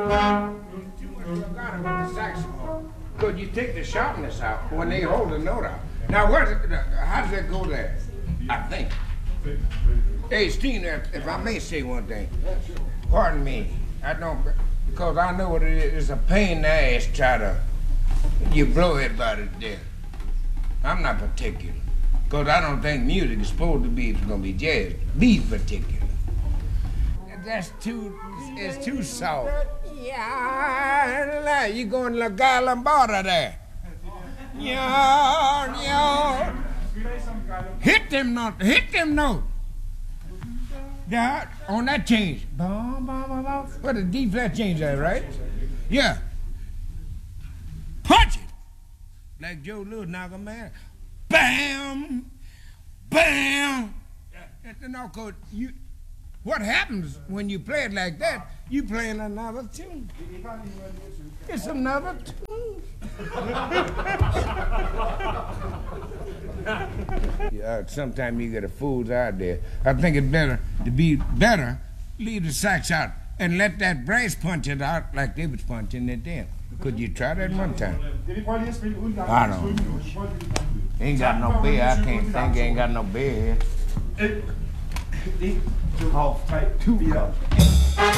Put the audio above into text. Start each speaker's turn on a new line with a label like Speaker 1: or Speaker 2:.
Speaker 1: with the saxophone. Because you take the sharpness out when they hold the note out. Now, how does that go there? I think. Hey, Steve, if I may say one thing. Pardon me. I don't, because I know what it is. It's a pain in the ass to try to, you blow everybody to death. I'm not particular. Because I don't think music is supposed to be, if it's going to be jazz, be particular. It's too soft. Yeah, you going to La Galambada there. Yeah. Hit them notes. Yeah, on that change. What a D flat change there, right? Yeah. Punch it. Like Joe Louis knock a man. Bam! Bam! No, what happens when you play it like that, you playing another tune. It's another tune. Yeah, sometimes you get a fools out there. I think it's better, leave the sax out and let that brass punch it out like they was punching it then. Could you try that one time? I don't know. Ain't got no beer. I can't think. Ain't got no beer here.
Speaker 2: Half tight, 2 cups.